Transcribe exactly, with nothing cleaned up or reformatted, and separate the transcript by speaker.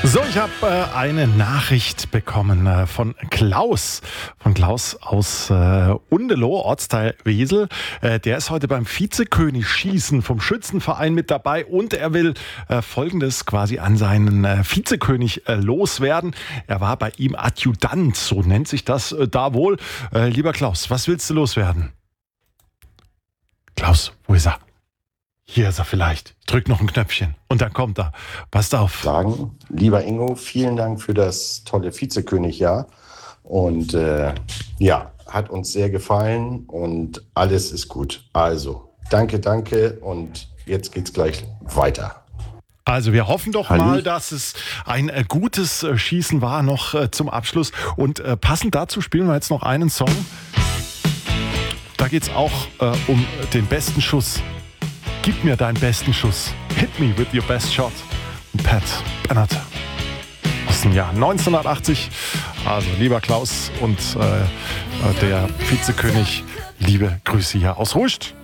Speaker 1: So, ich habe äh, eine Nachricht bekommen äh, von Klaus. Von Klaus aus äh, Undeloh, Ortsteil Wesel. Äh, der ist heute beim Vizekönig-Schießen vom Schützenverein mit dabei und er will äh, Folgendes quasi an seinen äh, Vizekönig äh, loswerden. Er war bei ihm Adjutant, so nennt sich das äh, da wohl. Äh, lieber Klaus, was willst du loswerden? Klaus, wo ist er? Hier ist er vielleicht. Drück noch ein Knöpfchen und dann kommt er. Passt auf.
Speaker 2: Sagen, lieber Ingo, vielen Dank für das tolle Vizekönig-Jahr. Und äh, ja, hat uns sehr gefallen und alles ist gut. Also, danke, danke und jetzt geht's gleich weiter.
Speaker 1: Also wir hoffen doch
Speaker 2: Halli.
Speaker 1: mal, dass es ein äh, gutes äh, Schießen war noch äh, zum Abschluss. Und äh, passend dazu spielen wir jetzt noch einen Song. Da geht es auch äh, um den besten Schuss. Gib mir deinen besten Schuss. Hit me with your best shot. Pat Bennett aus dem Jahr neunzehnhundertachtzig. Also lieber Klaus und äh, der Vizekönig, liebe Grüße hier aus Ruscht.